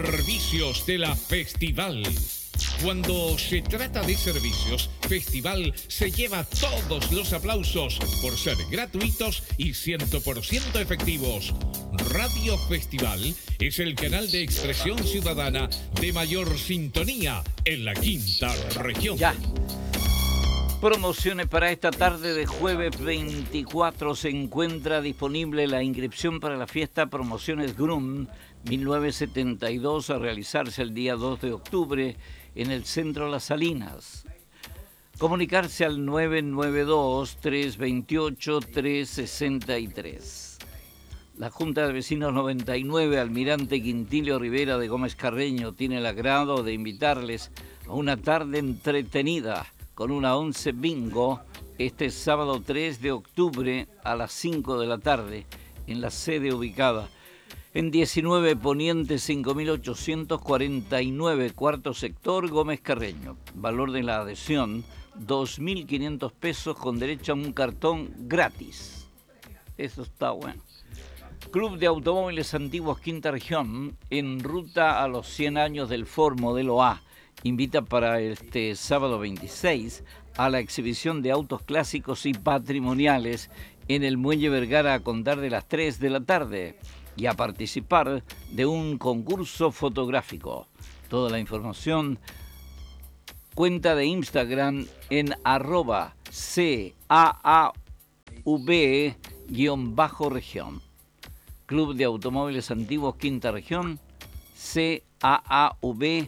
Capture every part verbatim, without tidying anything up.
Servicios de la Festival. Cuando se trata de servicios, Festival se lleva todos los aplausos por ser gratuitos y cien por ciento efectivos. Radio Festival es el canal de expresión ciudadana de mayor sintonía en la quinta región. Ya. Promociones para esta tarde de jueves veinticuatro. Se encuentra disponible la inscripción para la fiesta Promociones Grum mil novecientos setenta y dos a realizarse el día dos de octubre en el Centro Las Salinas. Comunicarse al nueve nueve dos, tres dos ocho, tres seis tres. La Junta de Vecinos noventa y nueve, Almirante Quintilio Rivera de Gómez Carreño, tiene el agrado de invitarles a una tarde entretenida con una once bingo este sábado tres de octubre a las cinco de la tarde en la sede ubicada en diecinueve Poniente cinco mil ochocientos cuarenta y nueve, cuarto sector, Gómez Carreño. Valor de la adhesión, dos mil quinientos pesos con derecho a un cartón gratis. Eso está bueno. Club de Automóviles Antiguos Quinta Región, en ruta a los cien años del Ford Modelo A, invita para este sábado veintiséis a la exhibición de autos clásicos y patrimoniales en el Muelle Vergara a contar de las tres de la tarde y a participar de un concurso fotográfico. Toda la información, cuenta de Instagram en arroba C A A V región. Club de Automóviles Antiguos Quinta Región, C A A V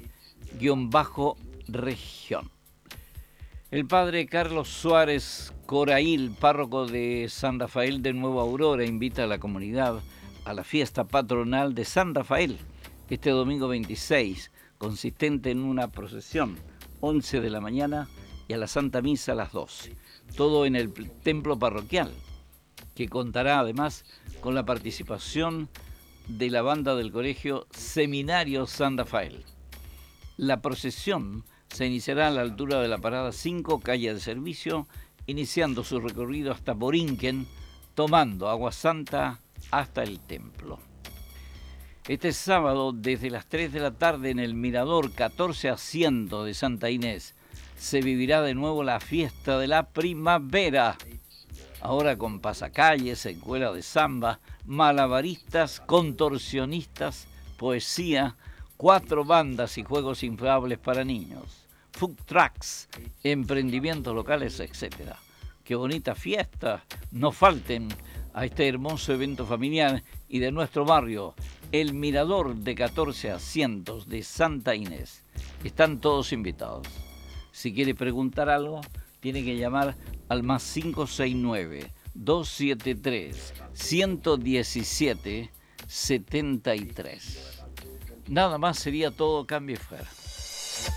región. El padre Carlos Suárez Corail, párroco de San Rafael de Nueva Aurora, invita a la comunidad a la fiesta patronal de San Rafael este domingo veintiséis, consistente en una procesión, once de la mañana, y a la Santa Misa a las doce. Todo en el templo parroquial, que contará además con la participación de la banda del colegio Seminario San Rafael. La procesión se iniciará a la altura de la parada cinco, calle de servicio, iniciando su recorrido hasta Borinquen, tomando Agua Santa hasta el templo. Este sábado, desde las tres de la tarde, en el Mirador catorce Asiento de Santa Inés, se vivirá de nuevo la fiesta de la primavera. Ahora con pasacalles, escuela de samba, malabaristas, contorsionistas, poesía, cuatro bandas y juegos inflables para niños, food trucks, emprendimientos locales, etcétera. ¡Qué bonita fiesta! No falten a este hermoso evento familiar y de nuestro barrio, el Mirador de catorce Asientos de Santa Inés. Están todos invitados. Si quiere preguntar algo, tiene que llamar al más cinco seis nueve, dos siete tres, uno uno siete, siete tres. Nada más, sería todo. Cambio y fuera.